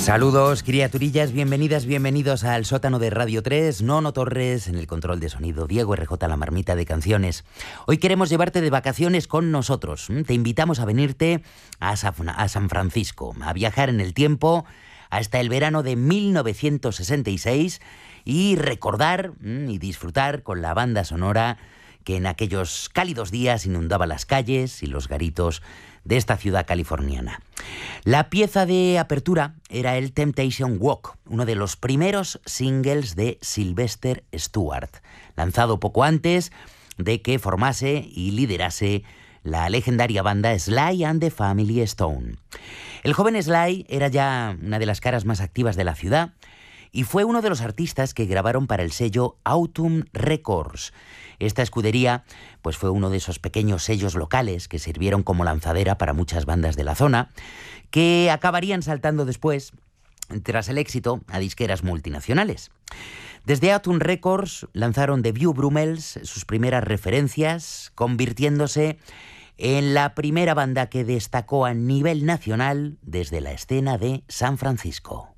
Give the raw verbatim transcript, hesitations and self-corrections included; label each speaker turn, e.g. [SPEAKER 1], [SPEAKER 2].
[SPEAKER 1] Saludos, criaturillas, bienvenidas, bienvenidos al sótano de Radio tres, Nono Torres en el control de sonido, Diego R J la marmita de canciones. Hoy queremos llevarte de vacaciones con nosotros. Te invitamos a venirte a San Francisco, a viajar en el tiempo hasta el verano de mil novecientos sesenta y seis y recordar y disfrutar con la banda sonora que en aquellos cálidos días inundaba las calles y los garitos de esta ciudad californiana. La pieza de apertura era el Temptation Walk, uno de los primeros singles de Sylvester Stewart, lanzado poco antes de que formase y liderase la legendaria banda Sly and the Family Stone. El joven Sly era ya una de las caras más activas de la ciudad y fue uno de los artistas que grabaron para el sello Autumn Records. Esta escudería pues fue uno de esos pequeños sellos locales que sirvieron como lanzadera para muchas bandas de la zona, que acabarían saltando después, tras el éxito, a disqueras multinacionales. Desde Autumn Records lanzaron The View Brummels sus primeras referencias, convirtiéndose en la primera banda que destacó a nivel nacional desde la escena de San Francisco.